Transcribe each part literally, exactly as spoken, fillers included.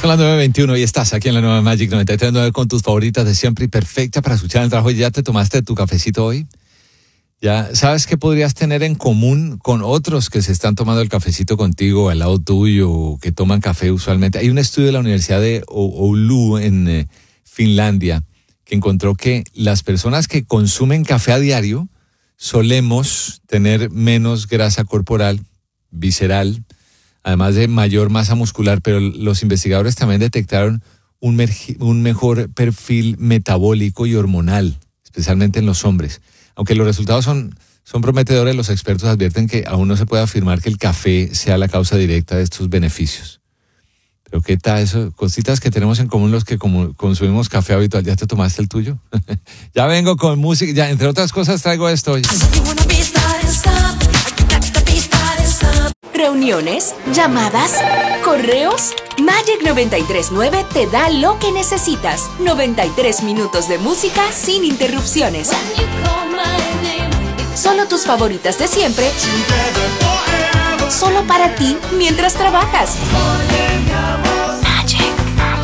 Son las nueve veintiuno y estás aquí en la nueva Magic noventa y tres punto nueve con tus favoritas de siempre y perfecta para escuchar el trabajo. ¿Ya te tomaste tu cafecito hoy? ¿Ya sabes qué podrías tener en común con otros que se están tomando el cafecito contigo al lado tuyo, que toman café usualmente? Hay un estudio de la Universidad de Oulu en eh, Finlandia que encontró que las personas que consumen café a diario solemos tener menos grasa corporal, visceral, además de mayor masa muscular, pero los investigadores también detectaron un, mergi- un mejor perfil metabólico y hormonal, especialmente en los hombres. Aunque los resultados son, son prometedores, los expertos advierten que aún no se puede afirmar que el café sea la causa directa de estos beneficios. Pero ¿qué tal eso? Cositas que tenemos en común los que como consumimos café habitual. ¿Ya te tomaste el tuyo? Ya vengo con música, ya entre otras cosas traigo esto. Reuniones, llamadas, correos. Magic noventa y tres punto nueve te da lo que necesitas. noventa y tres minutos de música sin interrupciones. Solo tus favoritas de siempre. Solo para ti mientras trabajas. Magic.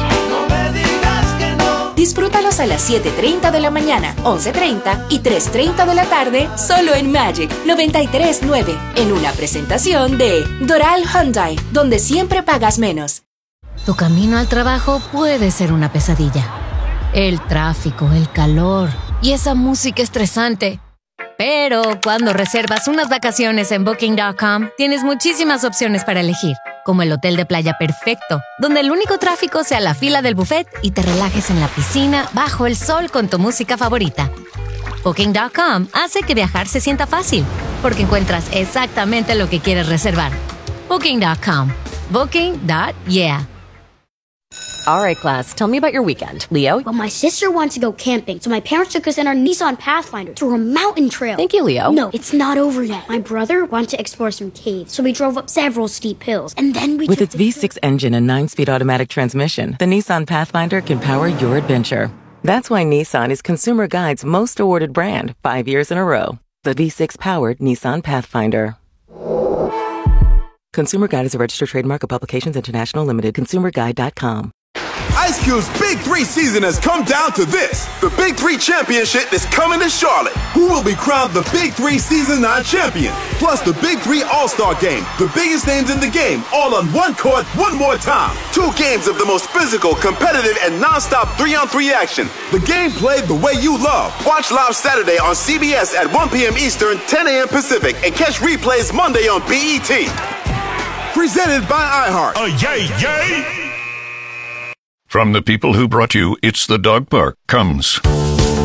Disfrútalos a las siete treinta de la mañana, once treinta y tres treinta de la tarde, solo en Magic noventa y tres punto nueve, en una presentación de Doral Hyundai, donde siempre pagas menos. Tu camino al trabajo puede ser una pesadilla. El tráfico, el calor y esa música estresante. Pero cuando reservas unas vacaciones en Booking punto com, tienes muchísimas opciones para elegir, como el hotel de playa perfecto, donde el único tráfico sea la fila del buffet y te relajes en la piscina bajo el sol con tu música favorita. Booking punto com hace que viajar se sienta fácil, porque encuentras exactamente lo que quieres reservar. Booking punto com. Booking punto yeah. All right, class, tell me about your weekend. Leo? Well, my sister wants to go camping, so my parents took us in our Nissan Pathfinder through a mountain trail. Thank you, Leo. No, it's not over yet. My brother wanted to explore some caves, so we drove up several steep hills, and then we With took its the V six engine and nine-speed automatic transmission, the Nissan Pathfinder can power your adventure. That's why Nissan is Consumer Guide's most awarded brand, five years in a row. The V six-powered Nissan Pathfinder. Consumer Guide is a registered trademark of Publications International Limited. consumer guide dot com. Ice Cube's Big Three season has come down to this. The Big Three Championship is coming to Charlotte. Who will be crowned the Big Three Season nine champion? Plus the Big Three All-Star Game. The biggest names in the game, all on one court, one more time. Two games of the most physical, competitive, and non-stop three-on-three action. The game played the way you love. Watch live Saturday on C B S at one p.m. Eastern, ten a.m. Pacific, and catch replays Monday on B E T. Presented by iHeart. Oh, yay, yay! From the people who brought you It's the Dog Park comes